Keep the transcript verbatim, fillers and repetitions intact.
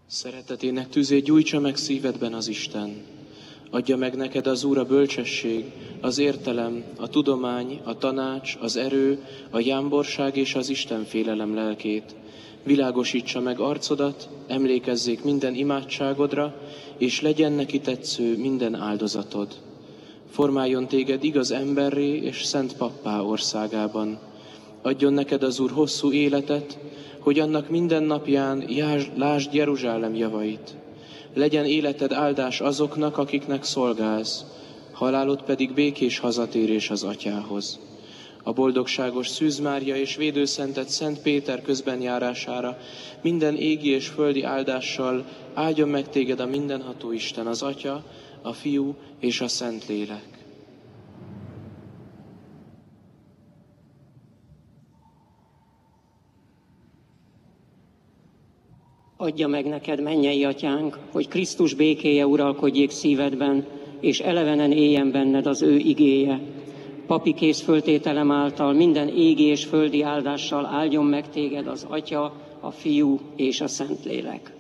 Szeretetének tüzét gyújtsa meg szívedben az Isten. Adja meg neked az Úr a bölcsesség, az értelem, a tudomány, a tanács, az erő, a jámborság és az Istenfélelem lelkét. Világosítsa meg arcodat, emlékezzék minden imádságodra, és legyen neki tetsző minden áldozatod. Formáljon téged igaz emberré és szent pappá országában. Adjon neked az Úr hosszú életet, hogy annak minden napján lásd Jeruzsálem javait. Legyen életed áldás azoknak, akiknek szolgálsz, halálod pedig békés hazatérés az Atyához. A boldogságos Szűz Mária és védőszented Szent Péter közbenjárására minden égi és földi áldással áldjon meg téged a mindenható Isten, az Atya, a Fiú és a Szentlélek. Adja meg neked, mennyei Atyánk, hogy Krisztus békéje uralkodjék szívedben, és elevenen éljen benned az ő igéje. Papi készföltételem által minden égi és földi áldással áldjon meg téged az Atya, a Fiú és a Szentlélek.